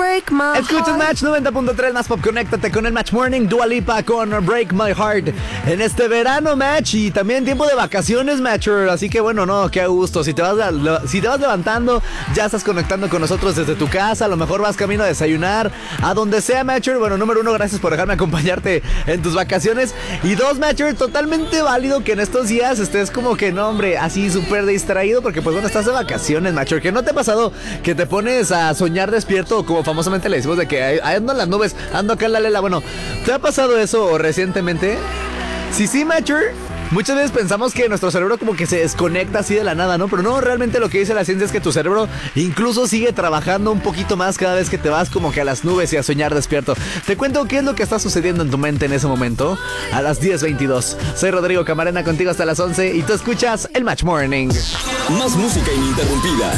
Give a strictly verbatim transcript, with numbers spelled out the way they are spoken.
break my Escuchas heart. Match noventa punto tres más pop. Conéctate con el Match Morning. Dua Lipa con Break My Heart. En este verano, Match, y también tiempo de vacaciones, Matcher. Así que bueno, no, qué a gusto. Si te vas, si te vas levantando, ya estás conectando con nosotros desde tu casa. A lo mejor vas camino a desayunar, a donde sea, Matcher. Bueno, número uno, gracias por dejarme acompañarte en tus vacaciones. Y dos, Matcher, totalmente válido que en estos días estés como que, no, hombre, así súper distraído. Porque pues bueno, estás de vacaciones, Matcher. ¿Que no te ha pasado que te pones a soñar despierto? Como famosamente le decimos de que ahí ando en las nubes, ando acá en la lela. Bueno, ¿te ha pasado eso recientemente? Sí, sí, Matcher. Muchas veces pensamos que nuestro cerebro como que se desconecta así de la nada, ¿no? Pero no, realmente lo que dice la ciencia es que tu cerebro incluso sigue trabajando un poquito más cada vez que te vas como que a las nubes y a soñar despierto. Te cuento qué es lo que está sucediendo en tu mente en ese momento a las diez veintidós. Soy Rodrigo Camarena, contigo hasta las once y tú escuchas el Match Morning. Más música ininterrumpida.